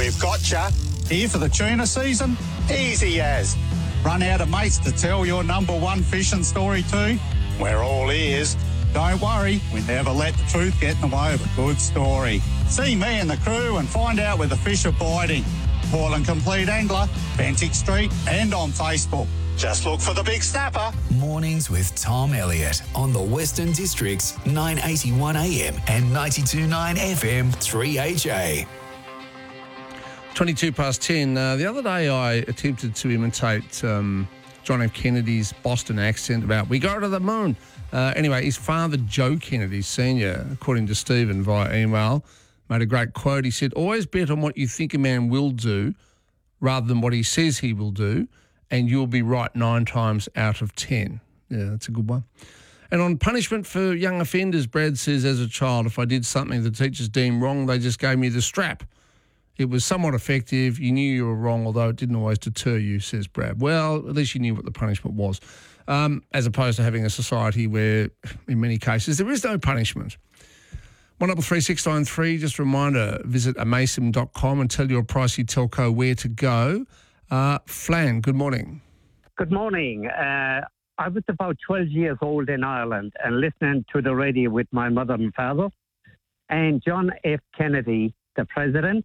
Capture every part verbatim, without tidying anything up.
We've got ya. Here for the tuna season? Easy as. Run out of mates to tell your number one fishing story to? We're all ears. Don't worry, we never let the truth get in the way of a good story. See me and the crew and find out where the fish are biting. Paul and Complete Angler, Bentinck Street and on Facebook. Just look for the big snapper. Mornings with Tom Elliott on the Western District's nine eighty-one A M and ninety-two point nine F M three H A. twenty-two past ten. Uh, the other day I attempted to imitate um, John F. Kennedy's Boston accent about we go to the moon. Uh, anyway, his father, Joe Kennedy Senior, according to Stephen via email, made a great quote. He said, always bet on what you think a man will do rather than what he says he will do, and you'll be right nine times out of ten. Yeah, that's a good one. And on punishment for young offenders, Brad says, as a child, if I did something the teachers deemed wrong, they just gave me the strap. It was somewhat effective. You knew you were wrong, although it didn't always deter you, says Brad. Well, at least you knew what the punishment was, um, as opposed to having a society where, in many cases, there is no punishment. one double three six nine three, just a reminder, visit amasim dot com and tell your pricey telco where to go. Uh, Flan, good morning. Good morning. Uh, I was about twelve years old in Ireland and listening to the radio with my mother and father. And John F. Kennedy, the president,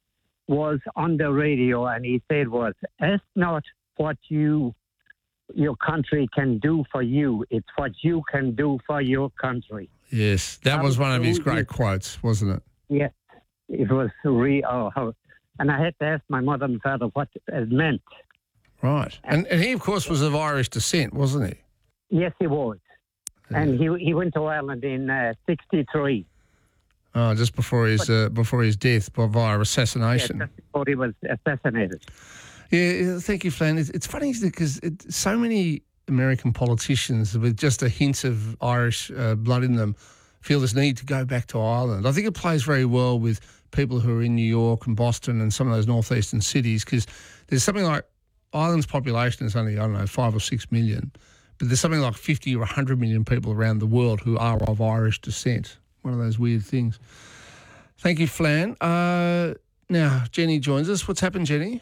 was on the radio and he said was, ask not what you, your country can do for you. It's what you can do for your country. Yes, that was one of his great quotes, wasn't it? Yes, it was real. Oh, how, and I had to ask my mother and father what it meant. Right. And, and he, of course, was of Irish descent, wasn't he? Yes, he was. Yeah. And he he went to Ireland in uh, sixty-three. Oh, just before his but, uh, before his death by via assassination. Yeah, just before he was assassinated. Yeah, thank you, Flan. It's, it's funny because it, so many American politicians with just a hint of Irish uh, blood in them feel this need to go back to Ireland. I think it plays very well with people who are in New York and Boston and some of those northeastern cities because there's something like Ireland's population is only, I don't know, five or six million, but there's something like fifty or one hundred million people around the world who are of Irish descent. One of those weird things. Thank you, Flan. Uh, now, Jenny joins us. What's happened, Jenny?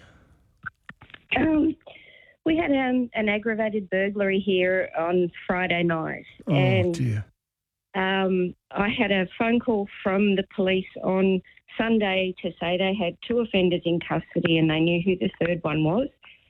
Um, we had um, an aggravated burglary here on Friday night. Oh, and, dear. Um, I had a phone call from the police on Sunday to say they had two offenders in custody and they knew who the third one was.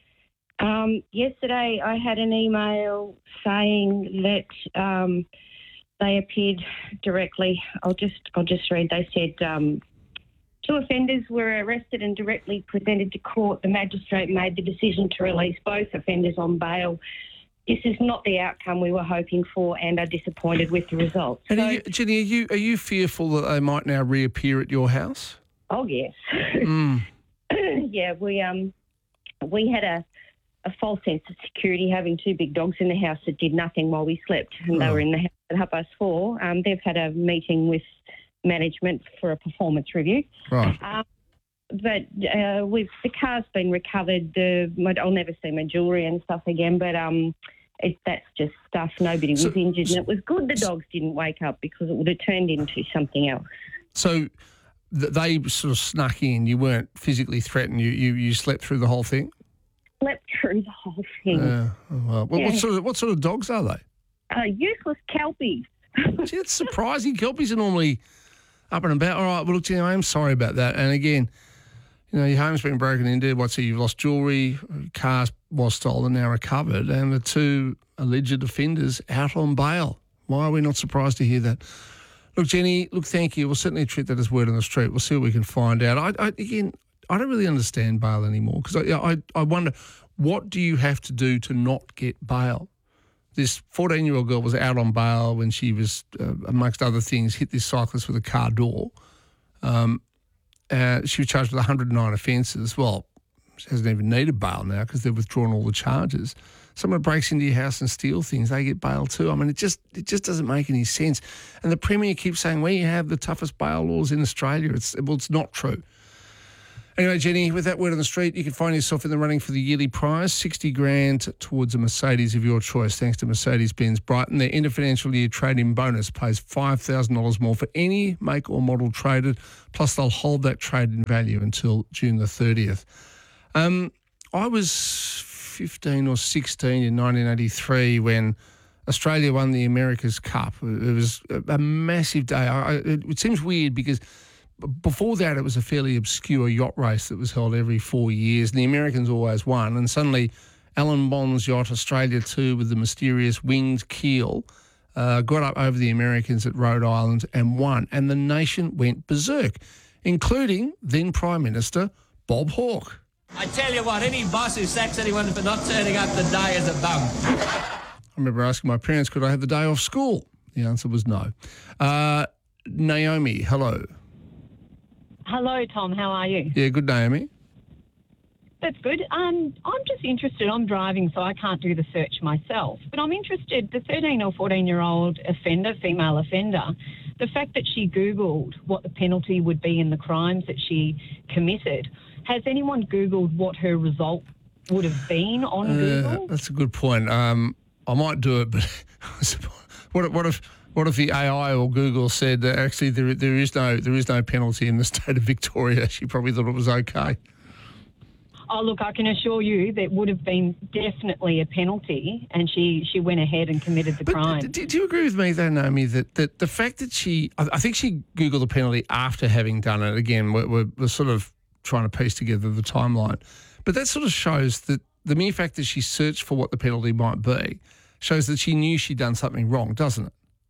Um, yesterday, I had an email saying that um, they appeared directly. I'll just I'll just read. They said um, two offenders were arrested and directly presented to court. The magistrate made the decision to release both offenders on bail. This is not the outcome we were hoping for and are disappointed with the results. And so, are you, Jenny, are you are you fearful that they might now reappear at your house? Oh yes, Mm. yeah. We um we had a. a false sense of security, having two big dogs in the house that did nothing while we slept, and they Oh. were in the house at half past four. Um, they've had a meeting with management for a performance review. Right. Um, but uh, we've the car's been recovered. The my, I'll never see my jewellery and stuff again, but um, it, that's just stuff. Nobody was So- injured, and it was good the dogs didn't wake up because it would have turned into something else. So th- they sort of snuck in. You weren't physically threatened. You you, you slept through the whole thing? Slept through the whole thing. Yeah. Oh, well. What, Yeah. what sort of what sort of dogs are they? Uh, useless kelpies. Gee, it's surprising. Kelpies are normally up and about. All right, well, look, Jenny, I am sorry about that. And again, you know, your home's been broken into. What's it? You've lost jewellery, cars was stolen, now recovered, and the two alleged offenders out on bail. Why are we not surprised to hear that? Look, Jenny, look, thank you. We'll certainly treat that as word on the street. We'll see what we can find out. I, I again, I don't really understand bail anymore because I, I, I wonder, what do you have to do to not get bail? This fourteen-year-old girl was out on bail when she was, uh, amongst other things, hit this cyclist with a car door. Um, uh, she was charged with one hundred nine offences. Well, she hasn't even needed bail now because they've withdrawn all the charges. Someone breaks into your house and steals things, they get bail too. I mean, it just it just doesn't make any sense. And the Premier keeps saying, we have the toughest bail laws in Australia. It's Well, it's not true. Anyway, Jenny, with that word on the street, you can find yourself in the running for the yearly prize, sixty grand towards a Mercedes of your choice, thanks to Mercedes-Benz Brighton. Their end of financial year trade-in bonus pays five thousand dollars more for any make or model traded, plus they'll hold that trade-in value until June the thirtieth. Um, I was fifteen or sixteen in nineteen eighty-three when Australia won the America's Cup. It was a massive day. I, it seems weird because before that, it was a fairly obscure yacht race that was held every four years, and the Americans always won. And suddenly, Alan Bond's yacht, Australia two, with the mysterious winged keel, uh, got up over the Americans at Rhode Island and won. And the nation went berserk, including then Prime Minister Bob Hawke. I tell you what, any boss who sacks anyone for not turning up the day is a bum. I remember asking my parents, could I have the day off school? The answer was no. Uh, Naomi, hello. Hello, Tom. How are you? Yeah, good, Naomi. That's good. Um, I'm just interested. I'm driving, so I can't do the search myself. But I'm interested, the thirteen or fourteen-year-old offender, female offender, the fact that she Googled what the penalty would be in the crimes that she committed, has anyone Googled what her result would have been on uh, Google? That's a good point. Um, I might do it, but what, if, what if... What if the A I or Google said that actually there there is no there is no penalty in the state of Victoria? She probably thought it was okay. Oh, look, I can assure you that would have been definitely a penalty, and she, she went ahead and committed the but crime. Do, do you agree with me, though, Naomi, that, that the fact that she... I, I think she Googled the penalty after having done it. Again, we're, we're, we're sort of trying to piece together the timeline. But that sort of shows that the mere fact that she searched for what the penalty might be shows that she knew she'd done something wrong, doesn't it?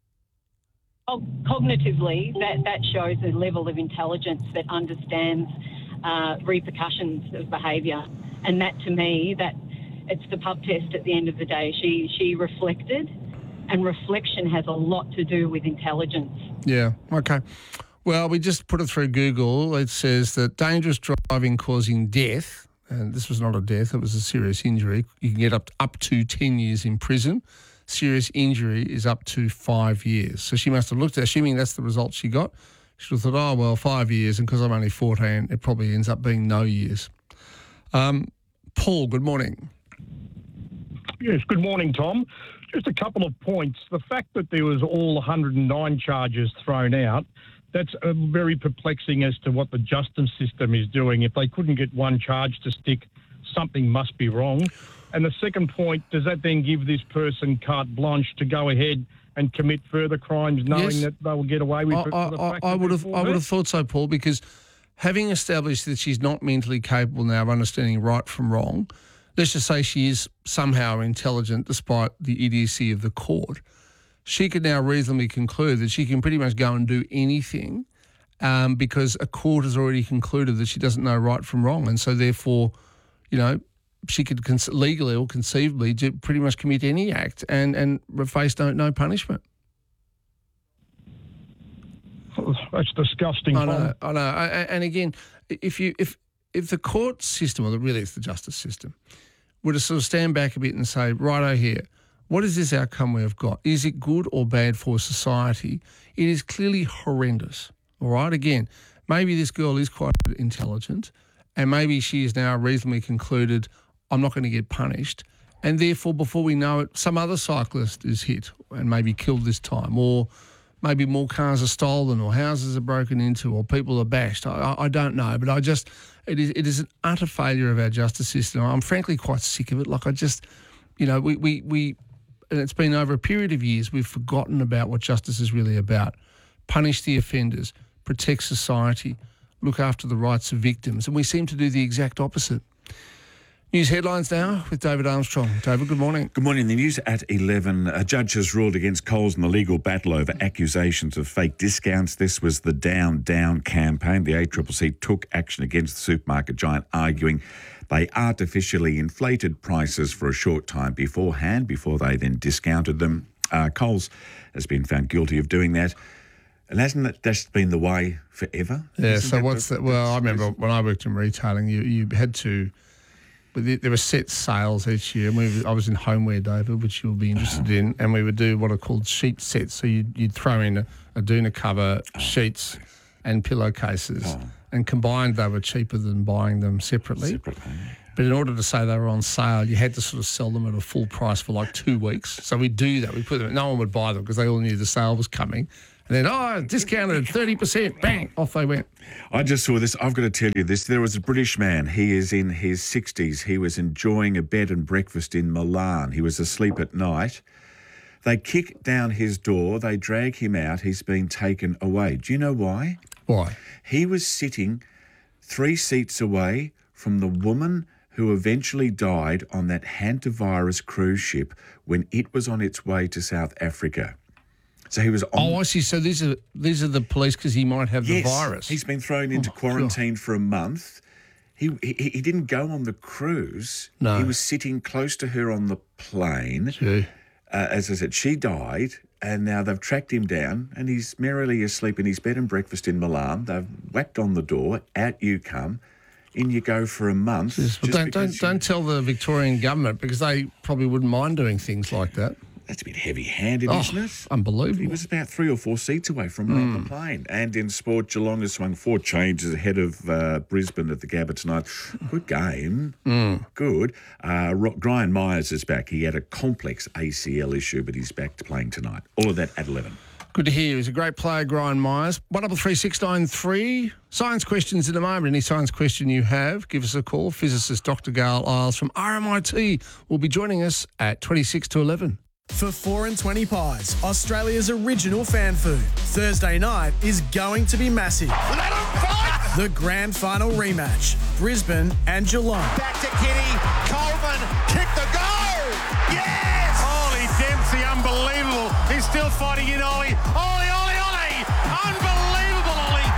Oh, cognitively, that, that shows a level of intelligence that understands uh, repercussions of behaviour. And that, to me, that it's the pub test at the end of the day. She she reflected, and reflection has a lot to do with intelligence. Yeah, okay. Well, we just put it through Google. It says that dangerous driving causing death, and this was not a death, it was a serious injury. You can get up to, up to ten years in prison. Serious injury is up to five years. So she must have looked at, assuming that's the result she got, she would have thought, oh, well, five years, and because I'm only fourteen, it probably ends up being no years. Um, Paul, good morning. Yes, good morning, Tom. Just a couple of points. The fact that there was all one hundred nine charges thrown out, that's uh, very perplexing as to what the justice system is doing. If they couldn't get one charge to stick, something must be wrong. And the second point, does that then give this person carte blanche to go ahead and commit further crimes, knowing yes. that they will get away with it? I, for the I, fact I that would have, I would have thought so, Paul, because having established that she's not mentally capable now of understanding right from wrong, let's just say she is somehow intelligent despite the idiocy of the court, she could now reasonably conclude that she can pretty much go and do anything um, because a court has already concluded that she doesn't know right from wrong, and so therefore, you know, she could con- legally or conceivably do pretty much commit any act and, and face no, no punishment. That's disgusting. I know, I know. I, and again, if you if if the court system, or really it's the justice system, were to sort of stand back a bit and say, righto here, what is this outcome we have got? Is it good or bad for society? It is clearly horrendous. All right, again, maybe this girl is quite intelligent, and maybe she is now reasonably concluded, I'm not going to get punished. And therefore, before we know it, some other cyclist is hit and maybe killed this time, or maybe more cars are stolen, or houses are broken into, or people are bashed. I, I don't know, but I just, it is it is an utter failure of our justice system. I'm frankly quite sick of it. Like I just, you know, we, we, we and it's been over a period of years, we've forgotten about what justice is really about. Punish the offenders, protect society, look after the rights of victims, and we seem to do the exact opposite. News headlines now with David Armstrong. David, good morning. Good morning. The news at eleven. A judge has ruled against Coles in the legal battle over accusations of fake discounts. This was the Down, Down campaign. The A C C C took action against the supermarket giant, arguing they artificially inflated prices for a short time beforehand, before they then discounted them. Uh, Coles has been found guilty of doing that. And hasn't that just been the way forever? Yeah, Isn't so that what's the, that? Well, I remember when I worked in retailing, you, you had to... There were set sales each year. And we, I was in homeware, David, which you'll be interested in, and we would do what are called sheet sets. So you'd, you'd throw in a, a doona cover, sheets, and pillowcases, oh. and combined they were cheaper than buying them separately. Separately. But in order to say they were on sale, you had to sort of sell them at a full price for like two weeks. So we do that. We put them. No one would buy them because they all knew the sale was coming. And then, oh, discounted thirty percent. Bang, off they went. I just saw this. I've got to tell you this. There was a British man. He is in his sixties. He was enjoying a bed and breakfast in Milan. He was asleep at night. They kick down his door. They drag him out. He's been taken away. Do you know why? Why? He was sitting three seats away from the woman who eventually died on that hantavirus cruise ship when it was on its way to South Africa. So he was on... Oh, I see. So these are these are the police because he might have yes, the virus. He's been thrown into oh, quarantine God. for a month. He, he he didn't go on the cruise. No. He was sitting close to her on the plane. Gee. Uh, as I said, she died, and now they've tracked him down, and he's merrily asleep in his bed and breakfast in Milan. They've whacked on the door. Out you come. In you go for a month. Yes, but don't don't, don't tell the Victorian government because they probably wouldn't mind doing things like that. That's a bit heavy-handed, oh, isn't it? Unbelievable. He was about three or four seats away from mm. on the plane. And in sport, Geelong has swung four changes ahead of uh, Brisbane at the Gabba tonight. Good game. Mm. Good. Uh, Brian Myers is back. He had a complex A C L issue, but he's back to playing tonight. All of that at eleven. Good to hear. He's a great player, Brian Myers. one double three six nine three. Science questions in a moment. Any science question you have, give us a call. Physicist Doctor Gail Isles from R M I T will be joining us at twenty-six to eleven. For four and twenty Pies, Australia's original fan food, Thursday night is going to be massive. Let them fight! The grand final rematch, Brisbane and Geelong. Back to Kitty, Coleman, kick the goal! Yes! Ollie Dempsey, unbelievable. He's still fighting in Ollie. Ollie, Ollie, Ollie! Unbelievable, Ollie!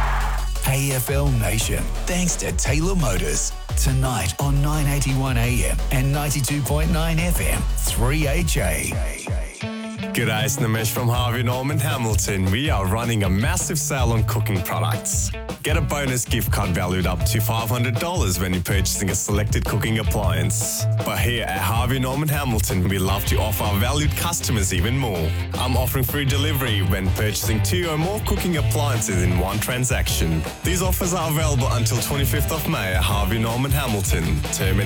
A F L Nation, thanks to Taylor Motors. Tonight on nine eighty-one A M and ninety-two point nine F M, three H A. G'day, it's Nimesh from Harvey Norman Hamilton. We are running a massive sale on cooking products. Get a bonus gift card valued up to five hundred dollars when you're purchasing a selected cooking appliance. But here at Harvey Norman Hamilton, we love to offer our valued customers even more. I'm offering free delivery when purchasing two or more cooking appliances in one transaction. These offers are available until twenty-fifth of May at Harvey Norman Hamilton. Term and